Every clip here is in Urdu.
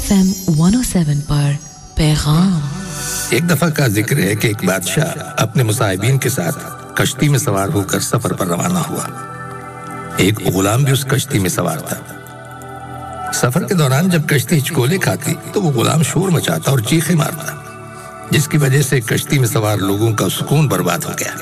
FM 107 پر پیغام۔ ایک دفعہ کا ذکر ہے کہ ایک بادشاہ اپنے مصاحبین کے ساتھ کشتی میں سوار ہو کر سفر پر روانہ ہوا۔ ایک غلام بھی اس کشتی میں سوار تھا۔ سفر کے دوران جب کشتی ہچکولے کھاتی تو وہ غلام شور مچاتا اور چیخیں مارتا، جس کی وجہ سے کشتی میں سوار لوگوں کا سکون برباد ہو گیا۔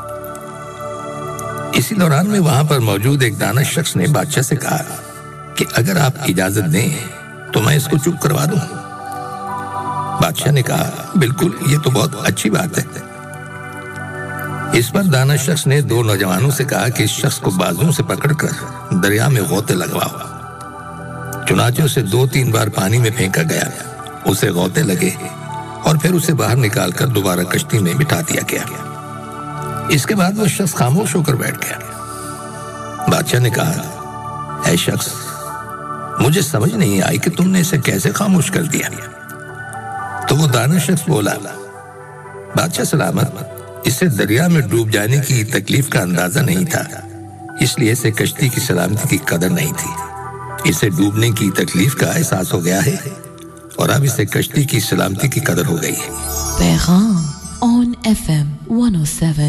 اسی دوران میں وہاں پر موجود ایک دانش شخص نے بادشاہ سے کہا کہ اگر آپ اجازت دیں تو میں اس کو چپ کروا دوں۔ بادشاہ نے کہا بالکل، یہ تو بہت اچھی بات ہے۔ اس پر دانش شخص نے دو نوجوانوں سے کہا کہ اس شخص کو بازوں سے پکڑ کر دریا میں غوطے لگواؤ۔ چنانچہ اسے 2-3 بار پانی میں پھینکا گیا، اسے غوطے لگے اور پھر اسے باہر نکال کر دوبارہ کشتی میں بٹھا دیا گیا۔ اس کے بعد وہ شخص خاموش ہو کر بیٹھ گیا۔ بادشاہ نے کہا اے شخص، مجھے سمجھ نہیں آئی کہ تم نے اسے کیسے خاموش کر دیا۔ تو وہ دانش شخص بولا بادشاہ سلامت، اسے دریا میں ڈوب جانے کی تکلیف کا اندازہ نہیں تھا، اس لیے اسے کشتی کی سلامتی کی قدر نہیں تھی۔ اسے ڈوبنے کی تکلیف کا احساس ہو گیا ہے اور اب اسے کشتی کی سلامتی کی قدر ہو گئی ہے۔ پیغام on FM 107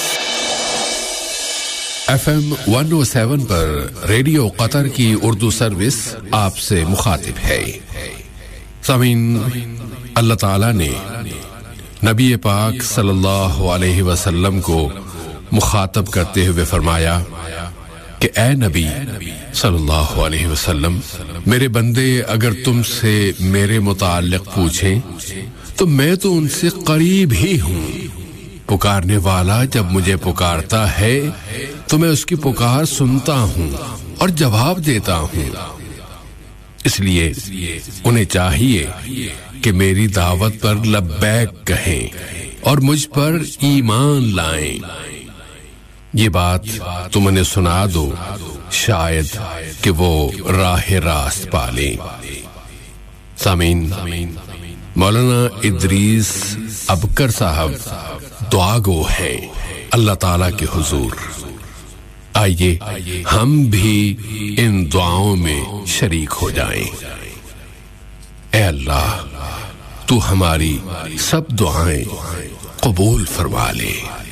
FM 107 per radio قطر کی اردو سروس آپ سے مخاطب ہے۔ سامعین، اللہ تعالیٰ نے نبی پاک صلی اللہ علیہ وسلم کو مخاطب کرتے ہوئے فرمایا کہ اے نبی صلی اللہ علیہ وسلم، میرے بندے اگر تم سے میرے متعلق پوچھیں تو میں تو ان سے قریب ہی ہوں۔ پکارنے والا جب مجھے پکارتا ہے تو میں اس کی پکار سنتا ہوں اور جواب دیتا ہوں۔ اس لیے انہیں چاہیے کہ میری دعوت پر لبیک کہیں اور مجھ پر ایمان لائیں۔ یہ بات تم انہیں سنا دو، شاید کہ وہ راہ راست پالیں۔ سامعین، مولانا ادریس ابکر صاحب دعا گو ہیں اللہ تعالیٰ کے حضور۔ آئیے ہم بھی ان دعاؤں میں شریک ہو جائیں۔ اے اللہ، تو ہماری سب دعائیں قبول فرما لے۔